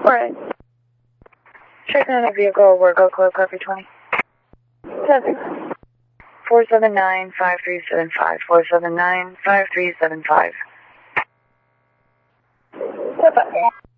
Right. Checking on a vehicle, Worko Club, copy 20. 7. 479-5375, 479-5375. Goodbye.